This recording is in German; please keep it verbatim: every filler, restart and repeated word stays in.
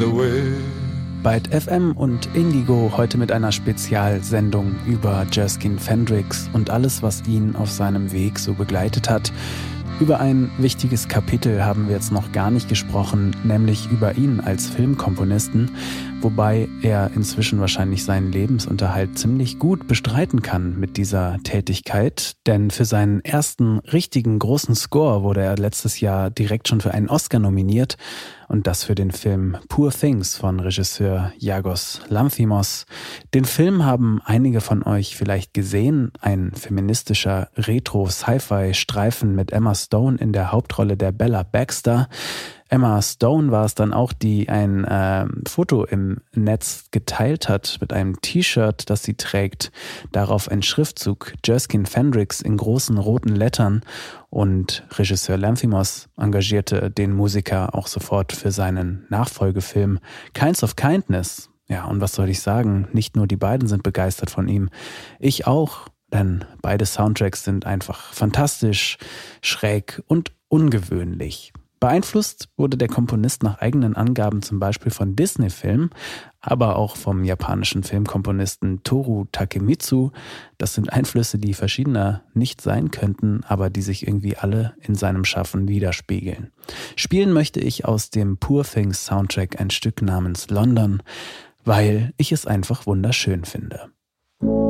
the way. Byte F M und Indigo heute mit einer Spezialsendung über Jerskin Fendrix und alles, was ihn auf seinem Weg so begleitet hat. Über ein wichtiges Kapitel haben wir jetzt noch gar nicht gesprochen, nämlich über ihn als Filmkomponisten, wobei er inzwischen wahrscheinlich seinen Lebensunterhalt ziemlich gut bestreiten kann mit dieser Tätigkeit, denn für seinen ersten richtigen großen Score wurde er letztes Jahr direkt schon für einen Oscar nominiert und das für den Film Poor Things von Regisseur Yorgos Lanthimos. Den Film haben einige von euch vielleicht gesehen, ein feministischer Retro-Sci-Fi-Streifen mit Emma Stone in der Hauptrolle der Bella Baxter. Emma Stone war es dann auch, die ein äh, Foto im Netz geteilt hat mit einem T-Shirt, das sie trägt. Darauf ein Schriftzug Jerskin Fendrix in großen roten Lettern. Und Regisseur Lanthimos engagierte den Musiker auch sofort für seinen Nachfolgefilm Kinds of Kindness. Ja, und was soll ich sagen? Nicht nur die beiden sind begeistert von ihm, ich auch. Denn beide Soundtracks sind einfach fantastisch, schräg und ungewöhnlich. Beeinflusst wurde der Komponist nach eigenen Angaben zum Beispiel von Disney-Filmen, aber auch vom japanischen Filmkomponisten Toru Takemitsu. Das sind Einflüsse, die verschiedener nicht sein könnten, aber die sich irgendwie alle in seinem Schaffen widerspiegeln. Spielen möchte ich aus dem Poor Things Soundtrack ein Stück namens London, weil ich es einfach wunderschön finde.